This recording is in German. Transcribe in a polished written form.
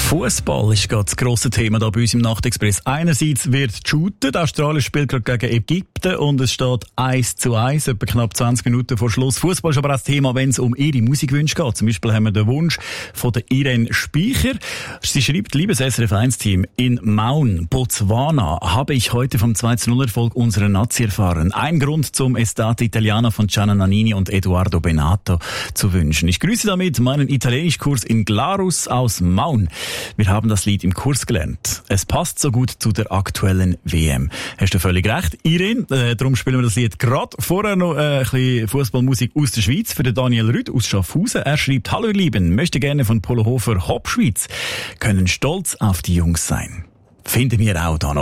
Fußball ist gerade das grosse Thema hier bei uns im Nachtexpress. Einerseits wird geshootet, Australien spielt gerade gegen Ägypten und es steht 1:1, etwa knapp 20 Minuten vor Schluss. Fußball ist aber auch das Thema, wenn es um ihre Musikwünsche geht. Zum Beispiel haben wir den Wunsch von der Irene Speicher. Sie schreibt: Liebes SRF 1-Team, in Maun, Botswana, habe ich heute vom 2:0-Erfolg unserer Nazi erfahren. Ein Grund zum Estate Italiana von Gianna Nannini und Edoardo Benato zu wünschen. Ich grüße damit meinen Italienischkurs in Glarus aus Maun. Wir haben das Lied im Kurs gelernt. Es passt so gut zu der aktuellen WM. Hast du völlig recht, Irene. Darum spielen wir das Lied gerade. Vorher noch ein bisschen Fußballmusik aus der Schweiz für den Daniel Rüd aus Schaffhausen. Er schreibt: Hallo ihr Lieben, möchte gerne von Polo Hofer Hop Schweiz. Können stolz auf die Jungs sein. Finden wir auch da noch.